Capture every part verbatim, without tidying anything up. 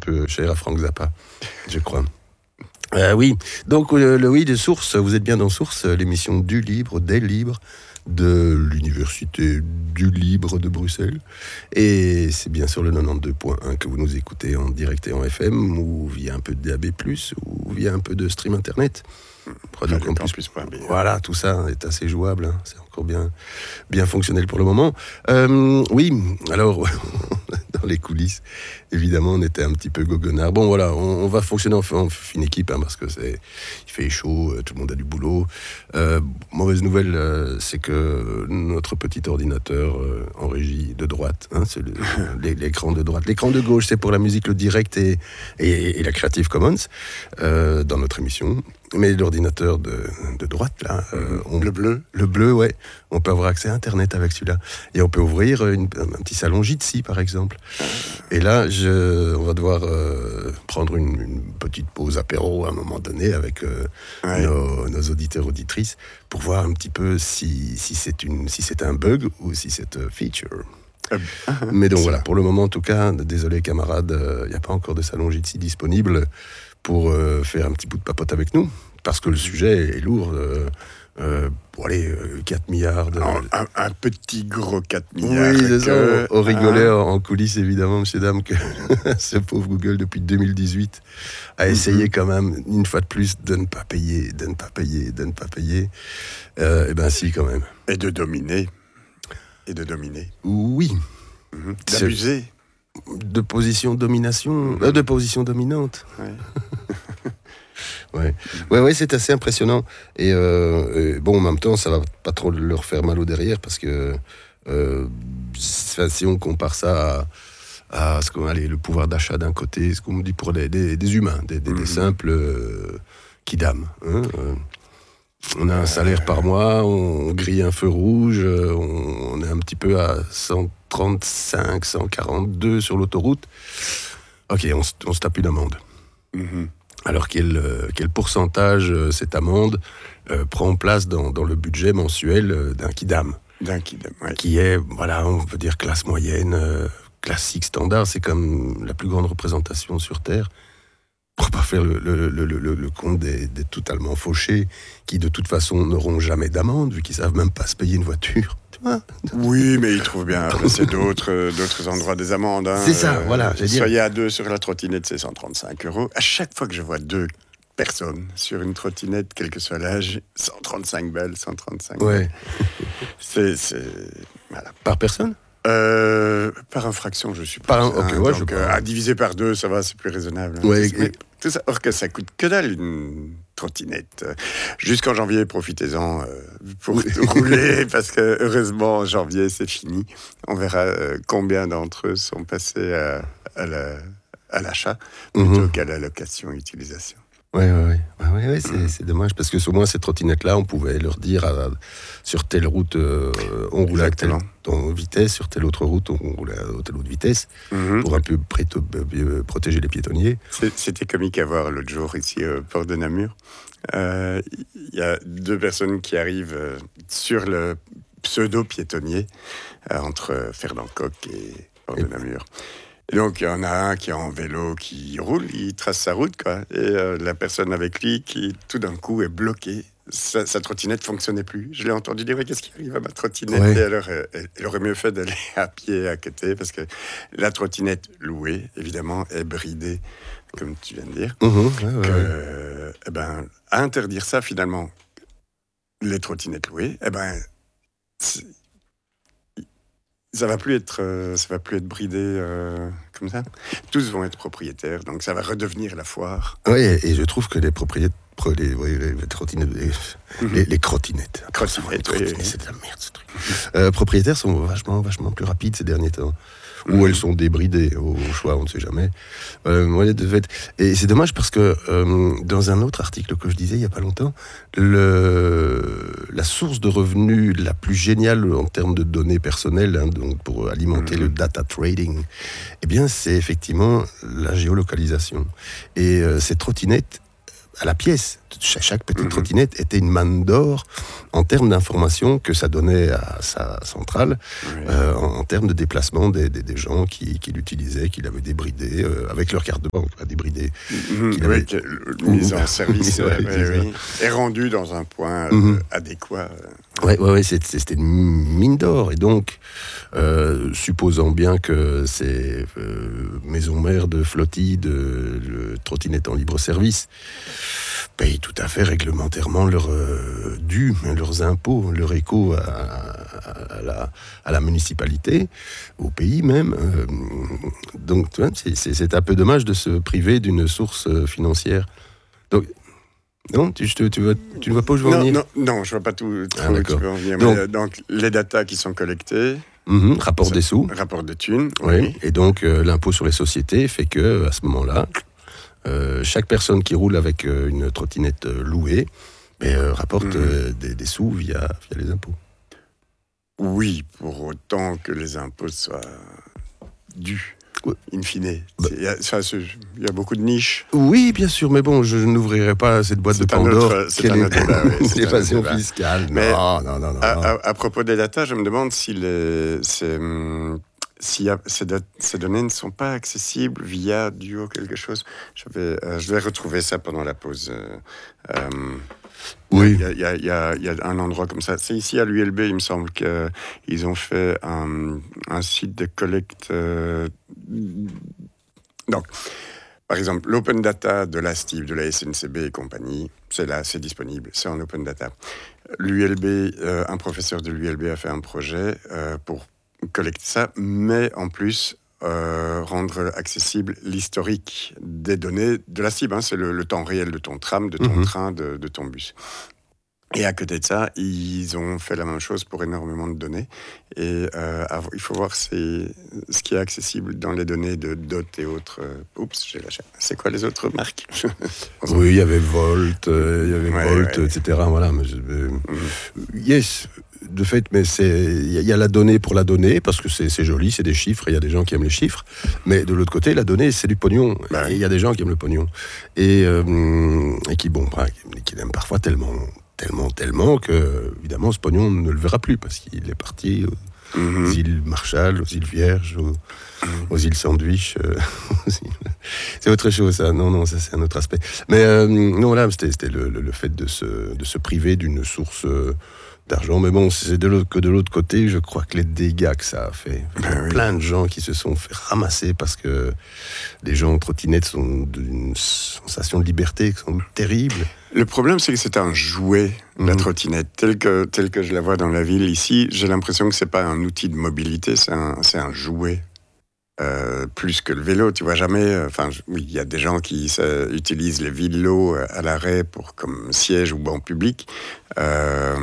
peu cher à Frank Zappa, je crois. Euh, oui, donc euh, le oui de Source, vous êtes bien dans Source, l'émission du libre, des libres, de l'université du libre de Bruxelles. Et c'est bien sûr le quatre-vingt-douze point un que vous nous écoutez en direct et en F M, ou via un peu de D A B plus, ou via un peu de stream internet. Radio Campus. Voilà, tout ça est assez jouable, hein. C'est encore bien, bien fonctionnel pour le moment. Euh, oui, alors, dans les coulisses, évidemment, on était un petit peu goguenard. Bon, voilà, on, on va fonctionner en, en fine équipe, hein, parce que c'est, il fait chaud, tout le monde a du boulot. Euh, mauvaise nouvelle, euh, c'est que notre petit ordinateur euh, en régie de droite, hein, c'est le, l'écran de droite. L'écran de gauche, c'est pour la musique, le direct et, et, et la Creative Commons, euh, dans notre émission. Mais l'ordinateur de, de droite, là... Euh, on, le bleu Le bleu, ouais. On peut avoir accès à Internet avec celui-là. Et on peut ouvrir une, un petit salon Jitsi, par exemple. Et là, je, on va devoir euh, prendre une, une petite pause apéro à un moment donné avec euh, ouais. nos, nos auditeurs, auditrices, pour voir un petit peu si, si, c'est, une, si c'est un bug ou si c'est un feature. Euh, Mais donc voilà, pour le moment, en tout cas, désolé camarades, il euh, n'y a pas encore de salon Jitsi disponible pour euh, faire un petit bout de papote avec nous, parce que le sujet est lourd. Euh, euh, pour aller euh, quatre milliards de... Un, un, un petit gros quatre milliards. Oui, c'est que... ça. On, on rigolait hein. en coulisses, évidemment, monsieur, dame, que ce pauvre Google, depuis deux mille dix-huit, a essayé mm-hmm. quand même, une fois de plus, de ne pas payer, de ne pas payer, de ne pas payer. Euh, et ben si, quand même. Et de dominer. Et de dominer. Oui. Mm-hmm. D'abuser. De position domination, euh, de position dominante. Ouais. ouais. ouais, ouais, c'est assez impressionnant. Et, euh, et bon, en même temps, ça va pas trop leur faire mal au derrière parce que euh, si on compare ça à, à ce qu'on allez, le pouvoir d'achat d'un côté, ce qu'on me dit pour des, des, des humains, des, des, mm-hmm. des simples euh, kidam. Hein, euh, on a un salaire par mois, on grille un feu rouge, on, on est un petit peu à cent trente-cinq, cent quarante-deux sur l'autoroute. Ok, on, on se tape une amende. Mm-hmm. Alors quel, quel pourcentage euh, cette amende euh, prend place dans, dans le budget mensuel euh, d'un kidam, d'un kidam ouais. Qui est, voilà, on peut dire classe moyenne, euh, classique, standard, c'est comme la plus grande représentation sur Terre. Pour pas faire le, le, le, le, le compte des, des totalement fauchés qui de toute façon n'auront jamais d'amende vu qu'ils savent même pas se payer une voiture. Tu vois ? Oui, mais ils trouvent bien c'est d'autres, d'autres endroits des amendes. Hein. C'est ça, euh, voilà. Soyez dire. à deux sur la trottinette, c'est cent trente-cinq euros. À chaque fois que je vois deux personnes sur une trottinette, quel que soit l'âge, cent trente-cinq balles, cent trente-cinq ouais. balles. C'est, c'est... Voilà. Par personne ? Euh, par infraction, je suppose. Par un, okay, hein, ouais, donc, je euh, à diviser par deux, ça va, c'est plus raisonnable. Hein. Ouais, mais, tout ça, or que ça coûte que dalle une trottinette. Jusqu'en janvier, profitez-en euh, pour rouler, parce que heureusement, en janvier, c'est fini. On verra euh, combien d'entre eux sont passés à, à, la, à l'achat plutôt mm-hmm. qu'à la location-utilisation. Oui, oui, oui. Ouais, ouais, ouais, c'est, c'est dommage, parce que au moins, ces trottinettes-là, on pouvait leur dire, à, sur telle route, euh, on roule à telle vitesse, sur telle autre route, on roule à telle autre vitesse, mm-hmm. pour un peu pré- euh, protéger les piétonniers. C'est, c'était comique à voir l'autre jour, ici, au port de Namur. Il euh, y a deux personnes qui arrivent euh, sur le pseudo-piétonnier, euh, entre Ferdinand-Coq et port et de Namur. Et donc, il y en a un qui est en vélo, qui roule, il trace sa route, quoi. Et euh, la personne avec lui, qui tout d'un coup est bloquée, sa, sa trottinette ne fonctionnait plus. Je l'ai entendu dire, mais qu'est-ce qui arrive à ma trottinette ? Ouais. Et alors, euh, elle aurait mieux fait d'aller à pied à côté, parce que la trottinette louée, évidemment, est bridée, comme tu viens de dire. Mmh, ouais, ouais, que, ouais. Euh, eh ben, à interdire ça, finalement, les trottinettes louées, eh ben, c'est... Ça va plus être, euh, ça va plus être bridé euh, comme ça. Tous vont être propriétaires, donc ça va redevenir la foire. Oui, et je trouve que les propriétaires, les, oui, les, les trottinettes, les, mm-hmm. les, les crottinettes, crottinettes, les trottinettes, oui. C'est de la merde ce truc. euh, propriétaires sont vachement, vachement plus rapides ces derniers temps. Ou mmh. elles sont débridées, au choix, on ne sait jamais. Euh, ouais, de fait. Et c'est dommage parce que euh, dans un autre article que je disais il n'y a pas longtemps, le, la source de revenus la plus géniale en termes de données personnelles, hein, donc pour alimenter mmh. le data trading, eh bien, c'est effectivement la géolocalisation. Et euh, ces trottinettes, à la pièce, chaque, chaque petite Mhm. trottinette était une manne d'or en termes d'informations que ça donnait à sa centrale, Oui. euh, en, en termes de déplacement des, des, des gens qui, qui l'utilisaient, qui l'avaient débridé, euh, avec leur carte de banque, pas débridé. Mhm, qu'il oui, avait- que- mise en service, Mise en- euh, oui, oui, c'est ça. oui, et rendue dans un point euh, Mhm. adéquat. Ouais, ouais, ouais, c'est- c'était une mine d'or. Et donc, euh, supposant bien que ces euh, maisons mères de flottille de, de trottinettes en libre service payent tout à fait réglementairement leurs euh, dû, leurs impôts, leur écho à, à- à la, à la municipalité, au pays même. Euh, donc, tu vois, c'est- c'est c'est un peu dommage de se priver d'une source euh, financière. Donc, non, tu, je te- tu, vois- tu ne vois pas où je veux en Non, venir? non, non, je vois pas tout, trop Ah, où tu d'accord. veux en venir. Donc- Mais, euh, donc, les datas qui sont collectées, Mhm, rapport ça- des sous. rapport de thunes, Oui. oui. Et donc, euh, l'impôt sur les sociétés fait que, à ce moment-là, euh, chaque personne qui roule avec euh, une trottinette euh, louée ben, euh, rapporte Mhm. euh, des, des sous via, via les impôts. Oui, pour autant que les impôts soient dus, Ouais. in fine. Bah. C'est- Il y, a- ça, c'est- il y a beaucoup de niches. Oui, bien sûr, mais bon, je n'ouvrirai pas cette boîte de C'est un Pandore. autre- c'est Quelle un est autre débat, oui, c'est un l'évasion autre débat. fiscale. Mais non, non, non, non. À, non. à- à propos des datas, je me demande si les, ces, hum, s'il y a- ces, dat- ces données ne sont pas accessibles via Duo quelque chose. Je vais, euh, je vais retrouver ça pendant la pause. euh, euh, Oui. Il y a, il y a- il y a- il y a un endroit comme ça. C'est ici à l'U L B, il me semble qu'ils ont fait un, un site de collecte. euh, donc, par exemple, l'open data de la STIB, de la S N C B et compagnie, c'est là, c'est disponible, c'est en open data. L'U L B, euh, un professeur de l'U L B a fait un projet euh, pour collecter ça, mais en plus euh, rendre accessible l'historique des données de la STIB. Hein, c'est le, le temps réel de ton tram, de ton Mhm. train, de, de ton bus. Et à côté de ça, ils ont fait la même chose pour énormément de données. Et euh, av- il faut voir c'est, ce qui est accessible dans les données de D O T et autres. euh, oups, j'ai lâché. C'est quoi les autres marques? On s'en Oui, il y avait Volt, euh, il y avait Ouais, Volt, ouais. et cetera. Voilà, mais je- euh, Mhm. yes, de fait, mais c'est il y, a- il y a la donnée pour la donnée parce que c'est c'est joli, c'est des chiffres. Il y a des gens qui aiment les chiffres, mais de l'autre côté, la donnée c'est du pognon. Bah Et il y a des gens qui aiment le pognon et, euh, et qui bon, bah, qui, qui l'aiment parfois tellement, tellement, tellement que évidemment ce pognon ne le verra plus parce qu'il est parti aux Mhm. îles Marshall, aux îles Vierges, aux, aux îles Sandwich. euh, aux îles- c'est autre chose, ça. Non, non, ça c'est un autre aspect. Mais euh, non, voilà, c'était, c'était le, le- le fait de se, de se priver d'une source euh, d'argent. Mais bon, c'est de l'autre, que de l'autre côté, je crois que les dégâts que ça a fait. Il y a Ben oui. plein de gens qui se sont fait ramasser parce que les gens en trottinette sont d'une sensation de liberté qui sont terribles. Le problème, c'est que c'est un jouet, la Mhm. trottinette. Tel que, tel que je la vois dans la ville ici, j'ai l'impression que c'est pas un outil de mobilité, c'est un, c'est un jouet. Euh, plus que le vélo, tu vois jamais. Enfin, euh, oui, il y a des gens qui ça, utilisent les vélos à l'arrêt pour comme siège ou banc public. Euh,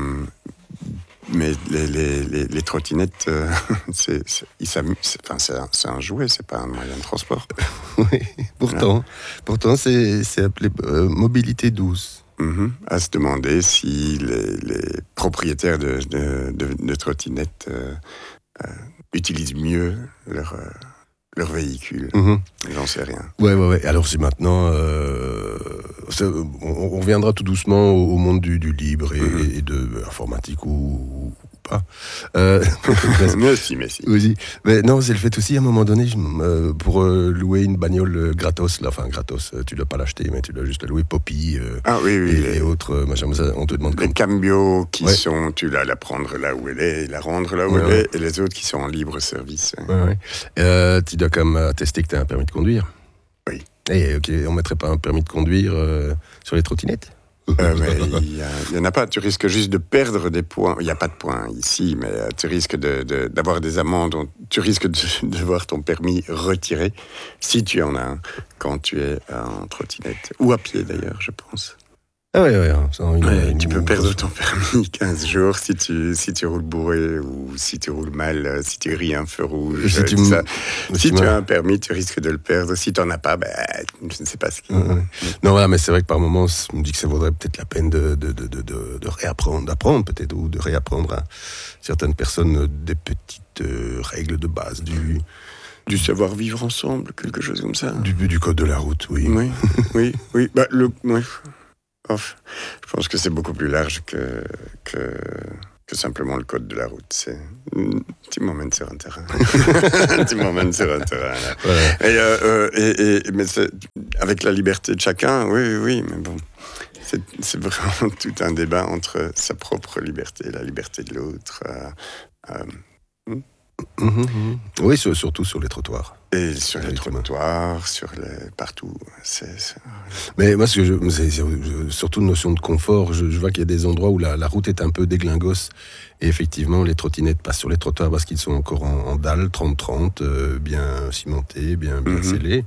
mais les, les, les, les trottinettes, euh, c'est, c'est, ils s'amusent- c'est, enfin, c'est, un, c'est un jouet, c'est pas un moyen de transport. Oui, pourtant, pourtant c'est, c'est appelé euh, mobilité douce. Mhm. À se demander si les, les propriétaires de, de, de, de trottinettes euh, euh, utilisent mieux leur, euh, leur véhicule. Mhm. J'en sais rien. Ouais, ouais, ouais. Alors c'est maintenant, euh, ça, on, on reviendra tout doucement au, au monde du, du libre et, Mhm. et de euh, informatique ou, ou pas. Euh, mais si, mais si. oui, mais non, c'est le fait aussi à un moment donné je m- euh, pour euh, louer une bagnole euh, gratos, là, enfin gratos, euh, tu dois pas l'acheter, mais tu dois juste la louer Poppy euh, Ah oui, oui. et, les, et autres, euh, machin, ça, on te demande les comme cambios qui Ouais. sont, tu vas la prendre là où elle est, et la rendre là où Ouais, elle ouais. est, et les autres qui sont en libre service. Ouais, ouais. Euh, tu dois quand même attester que tu as un permis de conduire. Oui. Et ok, on mettrait pas un permis de conduire euh, sur les trottinettes? Euh, mais il y a- il y en a pas. Tu risques juste de perdre des points. Il n'y a pas de points ici, mais euh, tu risques de, de- d'avoir des amendes. On- Tu risques de, de voir ton permis retiré, si tu en as un, quand tu es en trottinette. Ou à pied d'ailleurs, je pense. Ah ouais, ouais, hein, ça, une- Ouais, une- tu peux une- perdre ton permis quinze jours si tu, si tu roules bourré ou si tu roules mal, euh, si tu grilles un feu rouge. Si euh, tu tout m- ça. si Si tu tu m'as- as un permis, tu risques de le perdre. Si tu n'en as pas, ben, je ne sais pas ce qui... Ouais, ouais. Non, voilà, mais c'est vrai que par moments, je me dis que ça vaudrait peut-être la peine de, de, de, de, de- de réapprendre, d'apprendre peut-être, ou de réapprendre à certaines personnes euh, des petites euh, règles de base du, Du savoir-vivre ensemble, quelque chose comme ça. du, du code de la route, oui. Oui, oui, oui. Bah, le, ouais. off, je pense que c'est beaucoup plus large que, que, que simplement le code de la route. C'est, tu m'emmènes sur un terrain. tu m'emmènes sur un terrain. Là. Voilà. Et, euh, euh, et, et, mais c'est, avec la liberté de chacun, oui, oui, mais bon. C'est, c'est vraiment tout un débat entre sa propre liberté et la liberté de l'autre. Euh, euh, Mmh, mmh. Oui, sur, surtout sur les trottoirs. Et sur les trottoirs, sur les... partout. C'est, c'est... Mais moi, ce que je, c'est, c'est, surtout une notion de confort. Je, je vois qu'il y a des endroits où la, la route est un peu déglingosse. Et effectivement, les trottinettes passent sur les trottoirs parce qu'ils sont encore en, en dalle trente trente, euh, bien cimentés, bien, bien mm-hmm. scellés.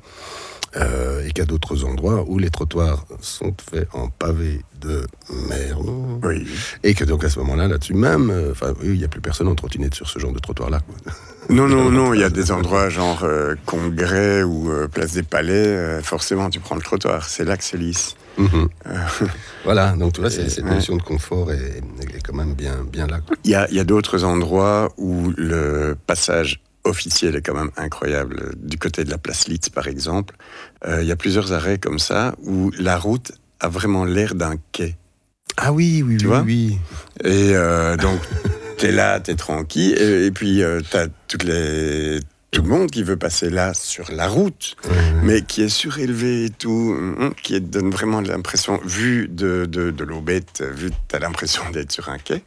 Euh, et qu'il y a d'autres endroits où les trottoirs sont faits en pavé de merde. Oui. Et que donc à ce moment-là, là-dessus même, enfin, euh, il n'y a plus personne en trottinette sur ce genre de trottoir-là. Quoi. Non, non, non, il y a des endroits genre euh, Congrès ou euh, Place des Palais, euh, forcément tu prends le trottoir, c'est là que c'est lisse. Mmh. Euh, voilà, donc tu vois, c'est, cette notion ouais. de confort est, est quand même bien, bien là. Il y a, il y a d'autres endroits où le passage officiel est quand même incroyable. Du côté de la place Litz, par exemple, euh, il y a plusieurs arrêts comme ça où la route a vraiment l'air d'un quai. Ah oui, oui, tu oui, vois oui. Et euh, donc, t'es là, t'es tranquille, et, et puis euh, t'as toutes les... tout le monde qui veut passer là sur la route, ouais, ouais. mais qui est surélevé et tout, qui donne vraiment l'impression, vu de, de, de l'eau bête, vu t'as l'impression d'être sur un quai.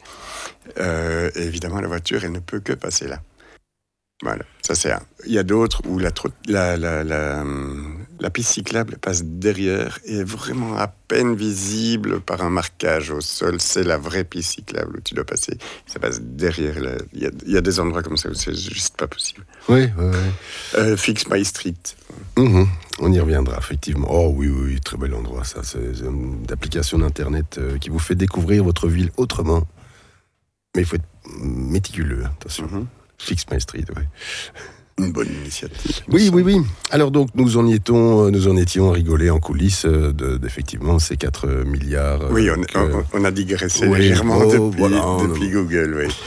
Euh, et évidemment, la voiture, elle ne peut que passer là. Voilà, ça c'est un. Il y a d'autres où la, la, la, la, la piste cyclable passe derrière et est vraiment à peine visible par un marquage au sol. C'est la vraie piste cyclable où tu dois passer. Ça passe derrière. La... Il, y a, il y a des endroits comme ça où c'est juste pas possible. Oui, oui, oui. Euh, Fix My Street. Mmh, on y reviendra, effectivement. Oh oui, oui, très bel endroit, ça. C'est une application d'Internet euh, qui vous fait découvrir votre ville autrement. Mais il faut être méticuleux, attention. Mmh. Fix My Street, oui. Une bonne initiative. Oui, oui, oui. Alors donc, nous en étions, nous en étions à rigoler en coulisses de, d'effectivement ces quatre milliards. Oui, on, que... on, on a digressé oui, légèrement oh, depuis, voilà, depuis on... Google, oui.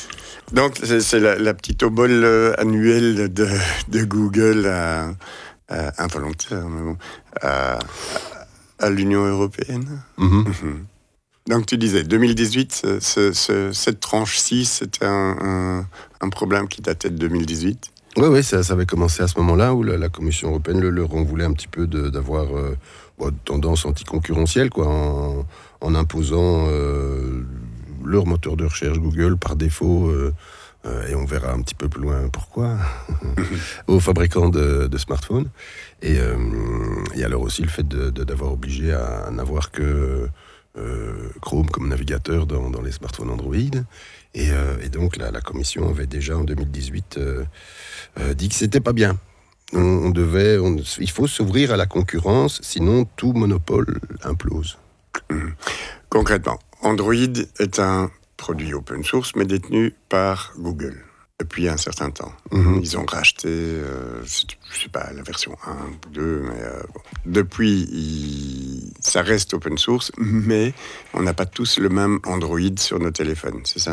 Donc, c'est, c'est la, la petite obole annuelle de, de Google, à, à, involontaire, mais bon, à, à l'Union européenne. Mm-hmm. Mm-hmm. Donc tu disais, deux mille dix-huit, ce, ce, ce, cette tranche-ci, c'était un, un, un problème qui datait de deux mille dix-huit. Oui, oui, ça, ça avait commencé à ce moment-là où la, la Commission européenne le, leur en voulait un petit peu de, d'avoir euh, bon, tendance anticoncurrentielle, quoi, en, en imposant euh, leur moteur de recherche Google par défaut, euh, euh, et on verra un petit peu plus loin pourquoi, aux fabricants de, de smartphones. Et, euh, et alors aussi le fait de, de, d'avoir obligé à n'avoir que... Euh, Chrome comme navigateur dans, dans les smartphones Android et, euh, et donc la, la commission avait déjà en deux mille dix-huit euh, euh, dit que c'était pas bien. On, on devait, on, il faut s'ouvrir à la concurrence, sinon tout monopole implose. Mmh. Concrètement, Android est un produit open source mais détenu par Google depuis un certain temps. Mmh. Ils ont racheté, euh, je sais pas, la version un ou deux, mais euh, bon. Depuis, il... ça reste open source, mais on n'a pas tous le même Android sur nos téléphones, c'est ça ?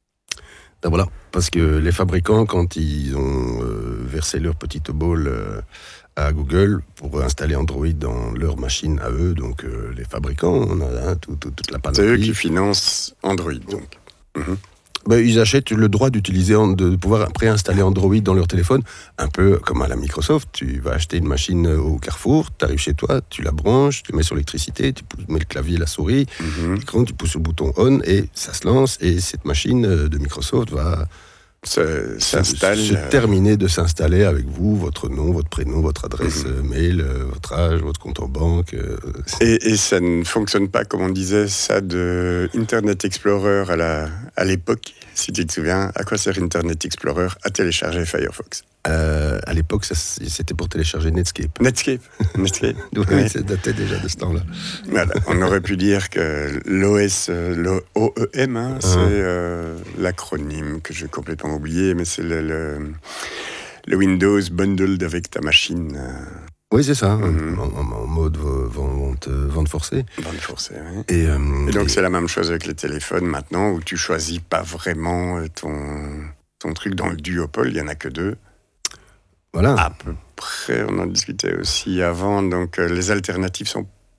Ben voilà, parce que les fabricants, quand ils ont euh, versé leur petite obole euh, à Google pour installer Android dans leur machine à eux, donc euh, les fabricants, on a hein, tout, tout, toute la panoplie. C'est eux qui financent Android, donc. Mmh. Ben, ils achètent le droit d'utiliser, de pouvoir préinstaller Android dans leur téléphone, un peu comme à la Microsoft. Tu vas acheter une machine au Carrefour, tu arrives chez toi, tu la branches, tu la mets sur l'électricité, tu mets le clavier, la souris, mm-hmm. l'écran, tu pousses le bouton on et ça se lance et cette machine de Microsoft va se, s'installe, se, se terminer de s'installer avec vous, votre nom, votre prénom, votre adresse mm-hmm. mail, votre âge, votre compte en banque. Euh, et, et ça ne fonctionne pas, comme on disait, ça de Internet Explorer à, la, à l'époque, si tu te souviens. À quoi sert Internet Explorer ? À télécharger Firefox. Euh, à l'époque, ça, c'était pour télécharger Netscape. Netscape, Netscape. oui, oui, ça datait déjà de ce temps-là. Voilà, on aurait pu dire que l'O S, l'O E M, hein, uh-huh. c'est euh, l'acronyme que j'ai complètement oublié, mais c'est le, le, le Windows bundled avec ta machine. Oui, c'est ça, mm-hmm. en, en, en mode vente, vente forcée. Vente forcée, oui. Et, euh, et donc, et... c'est la même chose avec les téléphones maintenant, où tu choisis pas vraiment ton, ton truc dans le duopole, il n'y en a que deux. Voilà. À peu près, on en discutait aussi avant, donc euh, les alternatives sont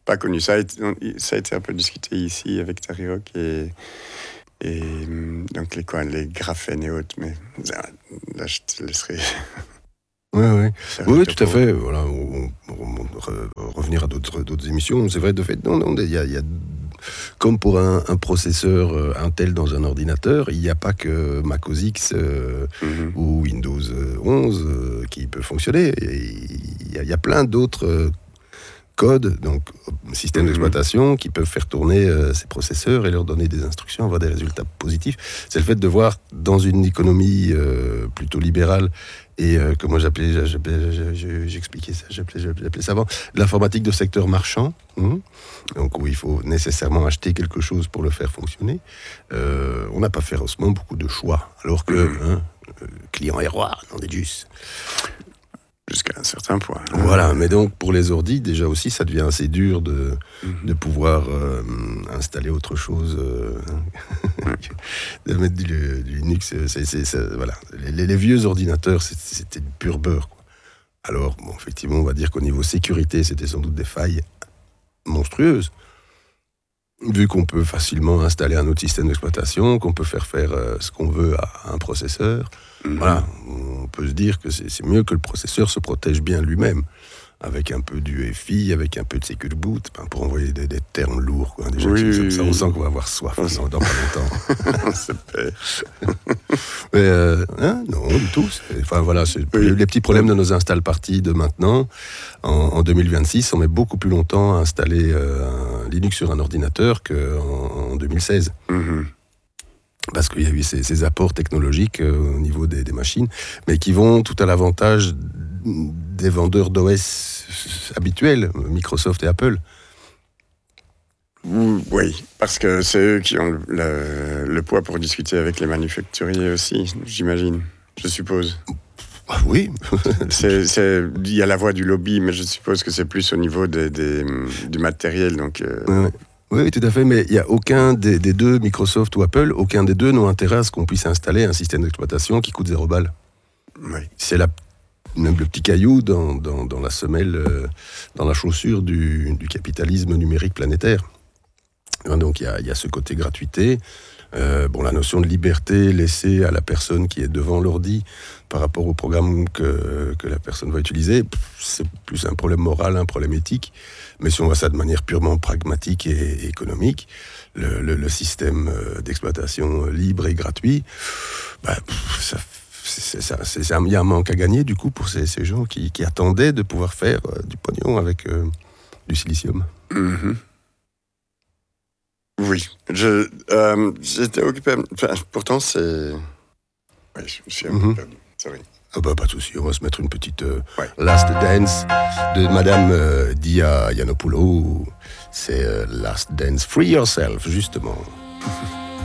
pas connu. Ça a été, ça a été un peu discuté ici avec Tariroc et, et donc les, quoi, les graphènes et autres, mais là, je te laisserai... Oui, oui, oui, tout à fait. Voilà, on, on, on, revenir à d'autres, d'autres émissions, c'est vrai, de fait, non, non, il y a, il y a comme pour un, un processeur Intel dans un ordinateur, il n'y a pas que Mac O S X euh, mm-hmm. ou Windows onze euh, qui peut fonctionner. Il y a, il y a plein d'autres euh, codes, donc systèmes mm-hmm. d'exploitation qui peuvent faire tourner euh, ces processeurs et leur donner des instructions, avoir des résultats positifs. C'est le fait de voir dans une économie euh, plutôt libérale et euh, comment j'appelais, j'appelais, j'expliquais ça, j'appelais, j'appelais ça avant, l'informatique de secteur marchand, hein, donc où il faut nécessairement acheter quelque chose pour le faire fonctionner. Euh, on n'a pas férocement beaucoup de choix, alors que mmh. hein, euh, client est roi, non des jus. Jusqu'à un certain point. Voilà, mais donc pour les ordis, déjà aussi, ça devient assez dur de, mmh. de pouvoir euh, installer autre chose, euh, de mettre du, du Linux. C'est, c'est, c'est, voilà. les, les vieux ordinateurs, c'était du pur beurre, quoi. Alors, bon, effectivement, on va dire qu'au niveau sécurité, c'était sans doute des failles monstrueuses. Vu qu'on peut facilement installer un autre système d'exploitation, qu'on peut faire faire euh, ce qu'on veut à un processeur, mmh. voilà, on peut se dire que c'est, c'est mieux que le processeur se protège bien lui-même, avec un peu du F I, avec un peu de Secure Boot, ben, pour envoyer des, des termes lourds, quoi. Déjà, oui, oui, ça, on sent qu'on va avoir soif oui. dans, dans pas longtemps. C'est fait. Mais euh, hein, non, du tout. C'est, enfin voilà, c'est oui. les petits problèmes de nos install parties de maintenant. En, en deux mille vingt-six, on met beaucoup plus longtemps à installer euh, un Linux sur un ordinateur qu'en en deux mille seize. Mm-hmm. Parce qu'il y a eu ces, ces apports technologiques euh, au niveau des, des machines, mais qui vont tout à l'avantage des vendeurs d'O S habituels, Microsoft et Apple. Oui, parce que c'est eux qui ont le, le poids pour discuter avec les manufacturiers aussi, j'imagine, je suppose. Ah oui. c'est, c'est, il y a la voix du lobby, mais je suppose que c'est plus au niveau des, des, du matériel. Donc, euh... ouais. Oui, tout à fait, mais il n'y a aucun des, des deux, Microsoft ou Apple, aucun des deux n'ont intérêt à ce qu'on puisse installer un système d'exploitation qui coûte zéro balle. Oui. C'est la, même le petit caillou dans, dans, dans la semelle, euh, dans la chaussure du, du capitalisme numérique planétaire. Donc il y a, y a ce côté gratuité, euh, bon, la notion de liberté laissée à la personne qui est devant l'ordi par rapport au programme que, que la personne va utiliser, c'est plus un problème moral, un problème éthique. Mais si on voit ça de manière purement pragmatique et, et économique, le, le, le système d'exploitation libre et gratuit, bah, ça, c'est, ça, c'est, c'est un, il y a un manque à gagner du coup pour ces, ces gens qui, qui attendaient de pouvoir faire euh, du pognon avec euh, du silicium. Mm-hmm. Oui, je, euh, j'étais occupé. Enfin, pourtant, c'est. Oui, je suis un mm-hmm. peu perdu. Sorry. Ah bah, pas de souci, on va se mettre une petite euh, ouais. Last Dance de Madame euh, Dia Yiannopoulos. C'est euh, Last Dance, Free Yourself, justement.